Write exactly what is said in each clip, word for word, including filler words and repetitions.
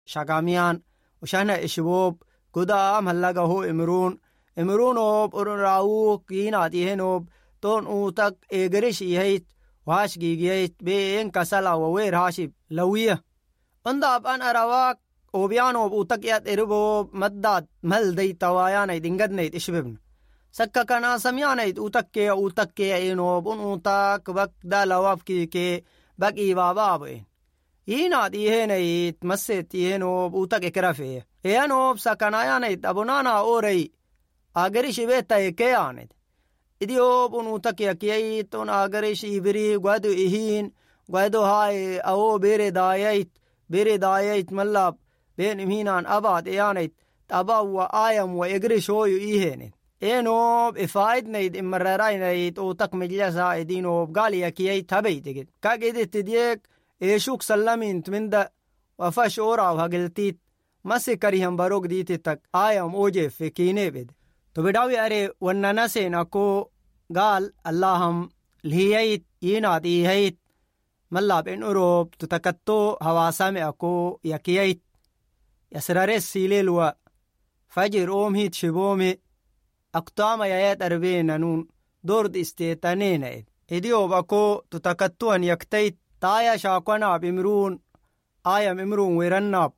شغاميان وشهنا إشبوب قدا مهلقا هو إمرون إمرونوب أراوك يناديهنوب تون أوتك إيغريش إيهيت واش جيجيت بين كسلا ووير هاشب لويه أنداب أن أراواك وبيانوب أوتك يات إربوب مداد مهل دي تواياني دنگدنيت إشببن سكا كنا سميانيت أوتك كي أوتك كي إينوب أن أوتك بك دا لواف كي كي بك إيباباب إين يناديهنيت مسيت إيهنوب أوتك إكرافيه إيانوب سكنايانيت أبنانا أوري أغريش بيتا إكيانيت idiob unutak yakiyait on agarish ibri gwadu ihin gwadu hay awo bere dayait bere dayait mallab ben iminan abad yanait tabawa ayam wa igrish hoyu ihene enob ifaid neid imrarainait utak mijlasa idinob gali yakiyait tabaitigit kagedit diek eshuk sallamin tminda wafash ora hageltit masikari barog dititak ayam oje fekinebed तो बेडावी अरे वन्ना से नको गाल अल्लाहम लिहियत यीनाती हैत मल्लाब इन उरोब तो तकत्तो हवासा में अको यकियत यसरारे सीले लुआ फजर ओम ही शिबो में अक्ताम यायत अरबे ननून दोर्द इस्तेतने ने इदियो बको तो तकत्तो अन यक्तैत ताया शाकना बिमरून आया मिमरून विरन्नाब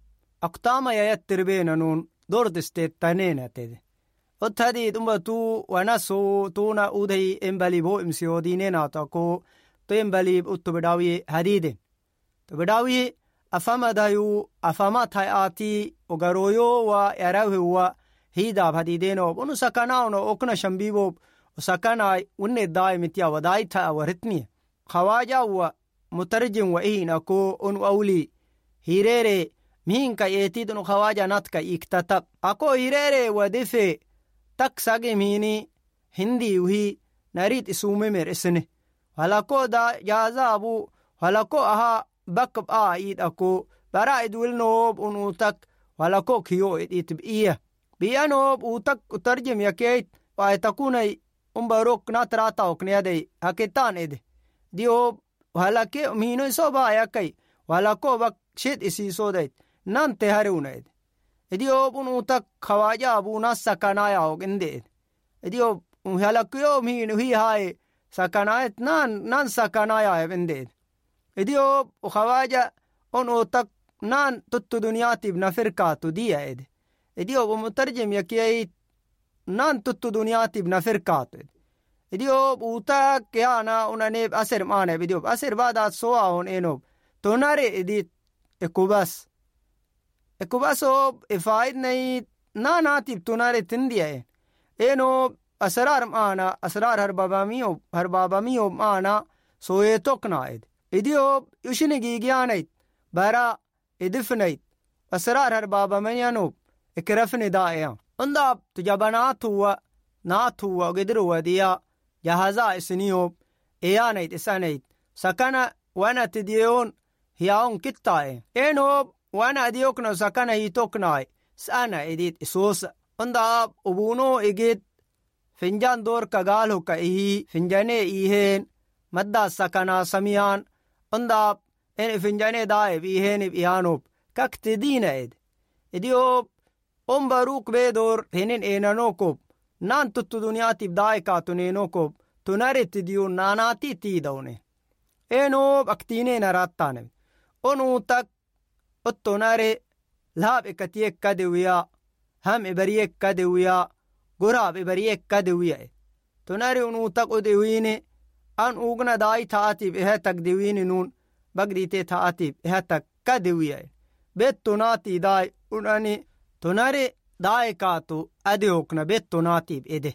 अक्ताम यायत तरबे ननून दोर्द इस्तेतने ने ते وتهدي دمبتو ونسو تونا أودي إمباليبو إمسيو دينينا تاكو تو إمباليب أتو بداوي هديدين تو بداوي أفما دايو أفما تاياتي وغرويو ويراوه هو هيدا هديدينو ونو سكناونو أكنا شمبيبو وسكناي وني داي متيا وداي تا ورتني خواجا ومترجم وإيناكو ونو أولي هيريري مين كا يتيدنو خواجا ناتكا إكتتب أكو هيريري ودفي tak sage mini hindi uhi narit isume mer isne halako da jazabu halako aha bakab a id ako bara idul nob unutak halako kiyo it biya biyanob utak utarjem yakeit wa takunai umbarok natrata oknede haketan ed dio halake mino soba yakai halako bak shit isi sodait nante haruned idio unutak khawaja abuna sakanaya ogende idio halakyo min hi hai sakanayat nan nan sakanaya evende idio khawaja unutak nan tuttu dunyati bnafirkatu dia ed idio mutarjem yakiyai nan tuttu dunyati bnafirkatu idio utak yana unane asir mane idio asir bada soa on enob tonare edit ekubas ekubaso ifaid nei na natib tunare tindiya eno asrar maana asrar har babamiyo har babamiyo maana soye toknaid idio yushine gigianait bara idifnait asrar har babamayano ikrafne daaya anda tujabanatu wa natu wa gedru wadiya jahaza isniyo eyanait isanait sakana wana tidiyon hiyaon kittae eno وانا اديوكنا سكنا يتوكناي سانا اديت اسوس اندا ابونو اجيت فنجان دور كغالو كاي فنجاني ايهن مدا سكنا سميان اندا ان فنجاني داي بيهن بيانوب كاكتدين اد اديو ام باروك بيدور هنن انانوكوب نان تتو دنياتي بداي كاتونينوكوب تنارت ديو ناناتي تيدوني انوب اكتيني نراتان انو تك التناري لاب إكتيك كدويا هم إبريك كدويا قراب إبريك كدويا تناري ونو تقو دويني أن أغنى داي تاتيب إها تك دويني نون بقدي تي تاتيب إها تك كدويا بيت تناتي داي أناني تناري داي كاتو أديوكنا بيت تناتيب إده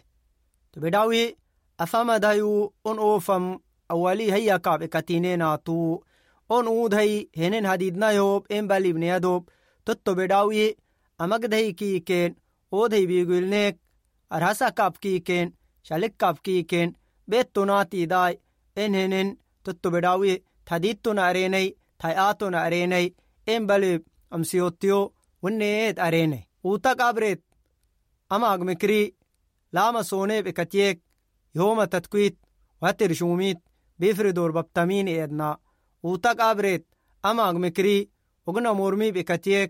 تبداوي أفهم دايو أن أوفم أولي هيا كاب إكتينينا تو on udhay henen hadidna yob embalibne adob totto bedawi amagdhay ki ken odhay bigulnek arhasa kap ki ken shalik kap ki ken betonati dai enhenen totto bedawi thadituna arenay thayatuna arenay embalib amsiotio wonnet arenay uta kabret amag mikri lama sone bekatiek yoma tatkwit watir shumit bifridor babtamin edna utak abret amag mikri ugna mormi bekatiek